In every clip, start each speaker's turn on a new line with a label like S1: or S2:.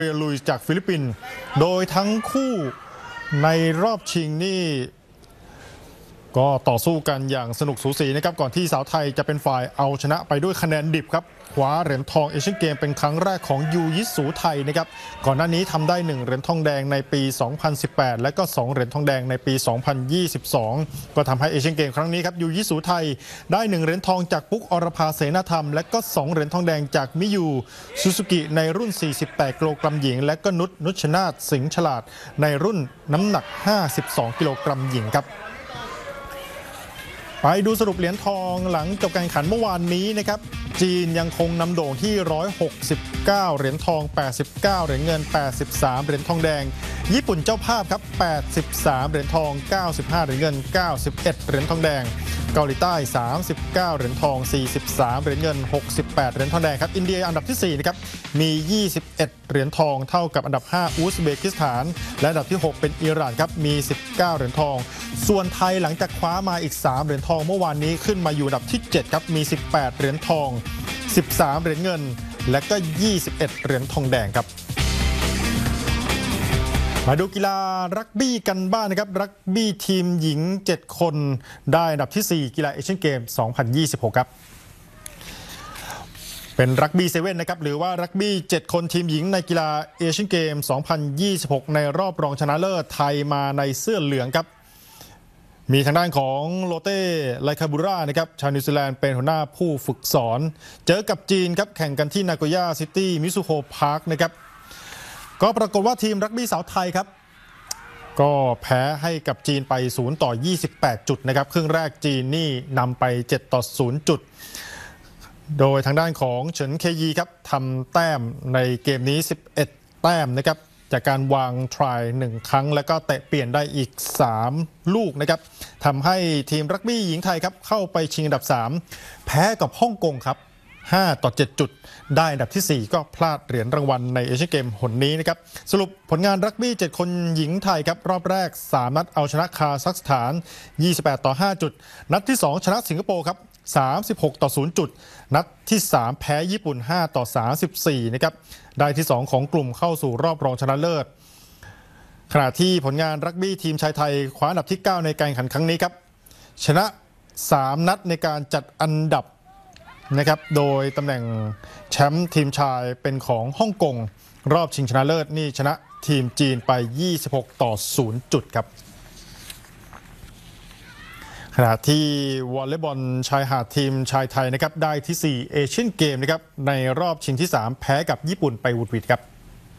S1: เรียลุยจากฟิลิปปินส์โดยทั้งคู่ในรอบชิงนี่ก็ต่อสู้กันอย่างสนุกสูสีนะครับก่อนที่สาวไทยจะเป็นฝ่ายเอาชนะไปด้วยคะแนนดิบครับคว้าเหรียญทองเอเชียนเกมเป็นครั้งแรกของยูยิสูไทยนะครับก่อนหน้านี้ทำได้1เหรียญทองแดงในปี 2018 และก็2เหรียญทองแดงในปี 2022 ก็ทำให้เอเชียนเกมครั้งนี้ครับยูยิสูไทยได้1เหรียญทองจากปุ๊กอรภาเสนาธรรมและก็2เหรียญทองแดงจากมิยูซูซูกิในรุ่น48กิโลกรัมหญิงและก็นุชนาธสิงห์ฉลาดในรุ่นน้ำหนัก52กิโลกรัมหญิงครับไปดูสรุปเหรียญทองหลังจบการแข่งขันเมื่อวานนี้นะครับจีนยังคงนำโด่งที่169เหรียญทอง89เหรียญเงิน83เหรียญทองแดงญี่ปุ่นเจ้าภาพครับ83เหรียญทอง95เหรียญเงิน91เหรียญทองแดงเกาหลีใต้39เหรียญทอง43เหรียญเงิน68เหรียญทองแดงครับอินเดียอันดับที่4นะครับมี21เหรียญทองเท่ากับอันดับ5อุซเบกิสถานและอันดับที่6เป็นอิหร่านครับมี19เหรียญทองส่วนไทยหลังจากคว้ามาอีก3เหรียญทองเมื่อวานนี้ขึ้นมาอยู่อันดับที่7ครับมี18เหรียญทอง13เหรียญเงินและก็21เหรียญทองแดงครับมาดูกีฬารักบี้กันบ้าง นะครับรักบี้ทีมหญิง7คนได้อันดับที่4กีฬาเอเชียนเกม 2026 ครับเป็นรักบี้เซเว่นนะครับหรือว่ารักบี้7คนทีมหญิงในกีฬาเอเชียนเกม 2026 ในรอบรองชนะเลิศไทยมาในเสื้อเหลืองครับมีทางด้านของโลเต้ไลคาบูรานะครับชาวนิวซีแลนด์เป็นหัวหน้าผู้ฝึกสอนเจอกับจีนครับแข่งกันที่นาโกย่าซิตี้มิซุโฮพาร์คนะครับก็ปรากฏว่าทีมรักบี้สาวไทยครับก็แพ้ให้กับจีนไป0-28 จุดนะครับครึ่งแรกจีนนี่นำไป7-0 จุดโดยทางด้านของเฉินเคยีครับทำแต้มในเกมนี้11แต้มนะครับจากการวางทราย1ครั้งแล้วก็เตะเปลี่ยนได้อีก3ลูกนะครับทำให้ทีมรักบี้หญิงไทยครับเข้าไปชิงอันดับ3แพ้กับฮ่องกงครับ5-7 จุดได้อันดับที่4ก็พลาดเหรียญรางวัลในเอเชียนเกมหนนี้นะครับสรุปผลงานรักบี้7คนหญิงไทยครับรอบแรก3นัดเอาชนะคาซัคสถาน28-5 จุดนัดที่2ชนะสิงคโปร์ครับ36-0 จุดนัดที่3แพ้ญี่ปุ่น5-34นะครับได้ที่2ของกลุ่มเข้าสู่รอบรองชนะเลิศขณะที่ผลงานรักบี้ทีมชายไทยคว้าอันดับที่9ในการแข่งขันครั้งนี้ครับชนะ3นัดในการจัดอันดับนะครับโดยตำแหน่งแชมป์ทีมชายเป็นของฮ่องกงรอบชิงชนะเลิศนี่ชนะทีมจีนไป26-0 จุดครับขณะที่วอลเลย์บอลชายหาดทีมชายไทยนะครับได้ที่4เอเชียนเกมนะครับในรอบชิงที่3แพ้กับญี่ปุ่นไปวุดวิดครับ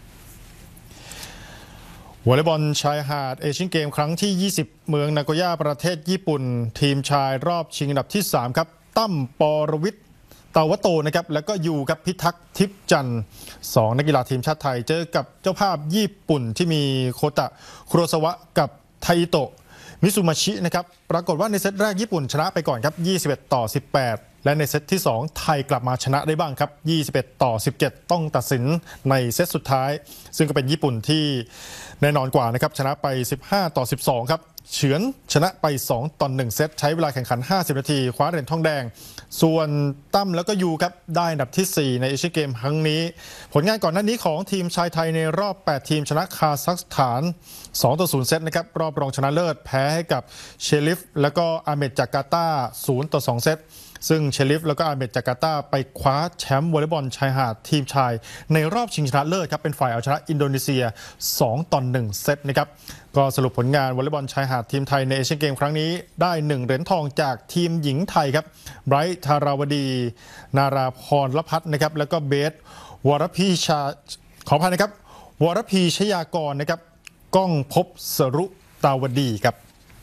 S1: วอลเลย์บอลชายหาดเอเชียนเกมครั้งที่20เมืองนาโกย่าประเทศญี่ปุ่นทีมชายรอบชิงอันดับที่3ครับตั้มปรวิทย์เตาวโตนะครับแล้วก็ยูกับพิทักษ์ทิพย์จันทร์2นักกีฬาทีมชาติไทยเจอกับเจ้าภาพญี่ปุ่นที่มีโคตะคุโรซาวะกับไทโตะมิซุมาชินะครับปรากฏว่าในเซตแรกญี่ปุ่นชนะไปก่อนครับ21-18และในเซตที่2ไทยกลับมาชนะได้บ้างครับ21-17ต้องตัดสินในเซตสุดท้ายซึ่งก็เป็นญี่ปุ่นที่แน่นอนกว่านะครับชนะไป15-12ครับเฉือนชนะไป2-1 เซตใช้เวลาแข่งขัน50นาทีคว้าเหรียญทองแดงส่วนตั้มแล้วก็ยูครับได้อันดับที่4ในเอเชียนเกมครั้งนี้ผลงานก่อนหน้านี้ของทีมชายไทยในรอบ8ทีมชนะคาซัคสถาน2-0 เซตนะครับรอบรองชนะเลิศแพ้ให้กับเชลิฟแล้วก็อาเมดจาการ์ตา0-2 เซตซึ่งเชลิฟแล้วก็อาเมดจาการ์ตาไปคว้าแชมป์วอลเลย์บอลชายหาดทีมชายในรอบชิงชนะเลิศครับเป็นฝ่ายเอาชนะอินโดนีเซีย2-1 เซตนะครับก็สรุปผลงานวอลเลย์บอลชายหาดทีมไทยในเอเชียนเกมครั้งนี้ได้1เหรียญทองจากทีมหญิงไทยครับไบรท์ธาราวดีนาราพรลพัฒน์นะครับแล้วก็เบสวรพีชาขออภัยนะครับวรพีชยากรนะครับก้องภพสรุตาวดีครับ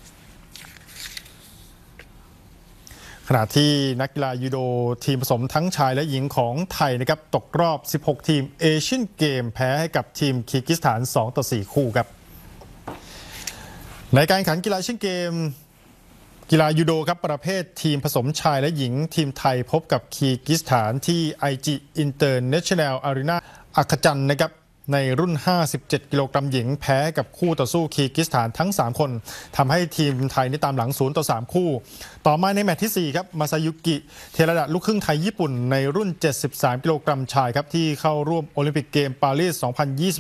S1: ขณะที่นักกีฬายูโดทีมผสมทั้งชายและหญิงของไทยนะครับตกรอบ16ทีมเอเชียนเกมแพ้ให้กับทีมคีร์กิสถาน2-4 คู่ครับในการแข่งขันกีฬาเอเชียนเกมกีฬายูโดครับประเภททีมผสมชายและหญิงทีมไทยพบกับคีร์กิสถานที่ IG International Arena อัคจันนะครับในรุ่น 57 กิโลกรัมหญิงแพ้กับคู่ต่อสู้คีร์กิสถานทั้ง 3 คนทำให้ทีมไทยนี่ตามหลัง0-3 คู่ต่อมาในแมตช์ที่ 4 ครับมาซายุกิเทระดะลูกครึ่งไทยญี่ปุ่นในรุ่น 73 กิโลกรัมชายครับที่เข้าร่วมโอลิมปิกเกมปารีส